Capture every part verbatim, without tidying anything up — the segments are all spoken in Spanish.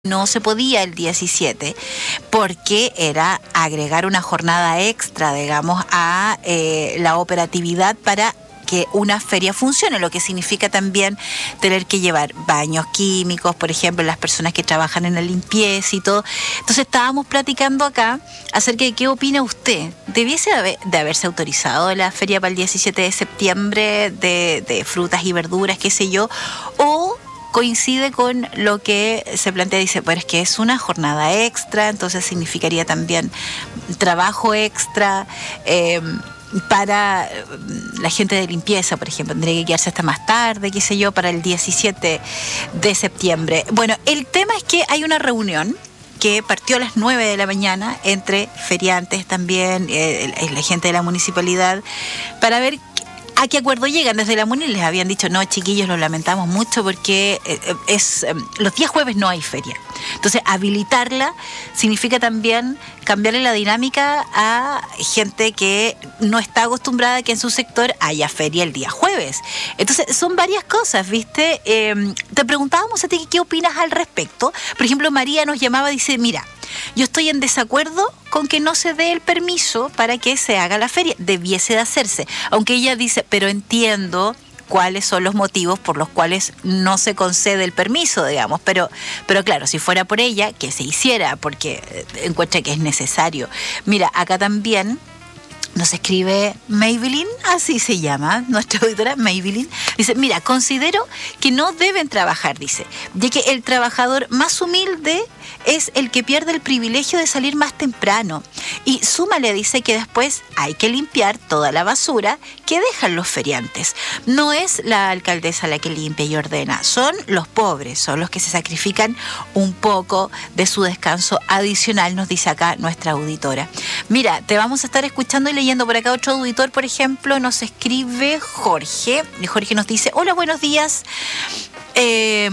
No se podía el diecisiete porque era agregar una jornada extra, digamos, a eh, la operatividad para que una feria funcione, lo que significa también tener que llevar baños químicos, por ejemplo, las personas que trabajan en la limpieza y todo. Entonces estábamos platicando acá acerca de qué opina usted. ¿Debiese haber, de haberse autorizado la feria para el diecisiete de septiembre de, de frutas y verduras, qué sé yo, o coincide con lo que se plantea? Dice, pero es que es una jornada extra, entonces significaría también trabajo extra eh, para la gente de limpieza, por ejemplo, tendría que quedarse hasta más tarde, qué sé yo, para el diecisiete de septiembre. Bueno, el tema es que hay una reunión que partió a las nueve de la mañana entre feriantes también, eh, la gente de la municipalidad, para ver ¿a qué acuerdo llegan? Desde la MUNI les habían dicho, no, chiquillos, lo lamentamos mucho porque es los días jueves no hay feria. Entonces, habilitarla significa también cambiarle la dinámica a gente que no está acostumbrada a que en su sector haya feria el día jueves. Entonces, son varias cosas, ¿viste? Eh, te preguntábamos a ti qué opinas al respecto. Por ejemplo, María nos llamaba y dice, mira, yo estoy en desacuerdo con que no se dé el permiso para que se haga la feria. Debiese de hacerse. Aunque ella dice, pero entiendo cuáles son los motivos por los cuales no se concede el permiso, digamos. Pero, pero claro, si fuera por ella, que se hiciera, porque encuentra que es necesario. Mira, acá también nos escribe Maybelline, así se llama, nuestra auditora Maybelline. Dice, mira, considero que no deben trabajar, dice, ya que el trabajador más humilde es el que pierde el privilegio de salir más temprano. Y súmale, dice, que después hay que limpiar toda la basura que dejan los feriantes. No es la alcaldesa la que limpia y ordena, son los pobres, son los que se sacrifican un poco de su descanso adicional, nos dice acá nuestra auditora. Mira, te vamos a estar escuchando y leyendo por acá otro auditor, por ejemplo, nos escribe Jorge, y Jorge nos dice, hola, buenos días. Eh...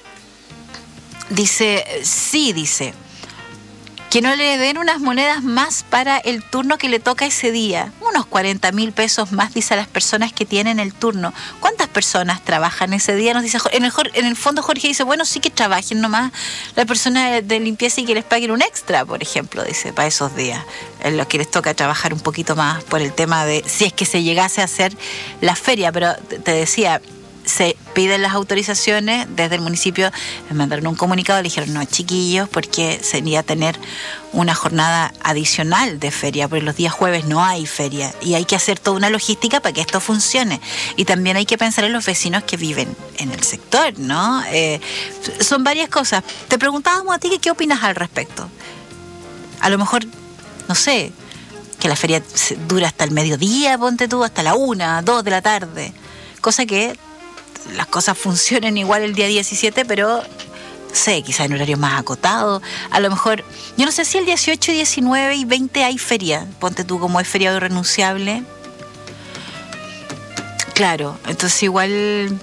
Dice, sí, dice, que no le den unas monedas más para el turno que le toca ese día. Unos cuarenta mil pesos más, dice, a las personas que tienen el turno. ¿Cuántas personas trabajan ese día? Nos dice, en el, en el fondo Jorge dice, bueno, sí que trabajen nomás la persona de, de limpieza y que les paguen un extra, por ejemplo, dice, para esos días. En lo que les toca trabajar un poquito más por el tema de si es que se llegase a hacer la feria. Pero te decía, se piden las autorizaciones desde el municipio, me mandaron un comunicado, le dijeron, no, chiquillos, porque sería tener una jornada adicional de feria, porque los días jueves no hay feria y hay que hacer toda una logística para que esto funcione. Y también hay que pensar en los vecinos que viven en el sector, ¿no? Eh, son varias cosas. Te preguntábamos a ti que qué opinas al respecto. A lo mejor, no sé, que la feria dura hasta el mediodía, ponte tú, hasta la una, dos de la tarde, cosa que las cosas funcionen igual el día diecisiete, pero no sé, quizás en horarios más acotados. A lo mejor, yo no sé si el dieciocho, diecinueve y veinte hay feria, ponte tú, como es feriado irrenunciable. Claro, entonces igual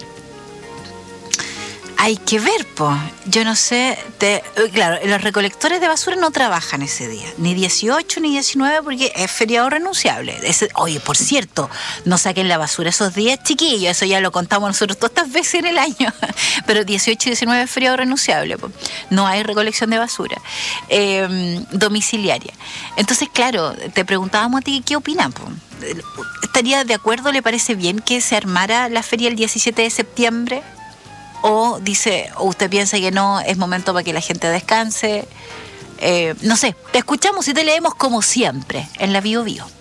hay que ver, pues. Yo no sé, te, claro, los recolectores de basura no trabajan ese día, ni dieciocho ni diecinueve, porque es feriado renunciable. Ese, oye, por cierto, no saquen la basura esos días, chiquillos, eso ya lo contamos nosotros todas estas veces en el año, pero dieciocho y diecinueve es feriado renunciable, pues. No hay recolección de basura eh, domiciliaria. Entonces, claro, te preguntábamos a ti qué opinan, pues. ¿Estaría de acuerdo, le parece bien que se armara la feria el diecisiete de septiembre? O dice, o usted piensa que no, es momento para que la gente descanse. Eh, no sé, te escuchamos y te leemos como siempre en la Bio Bio.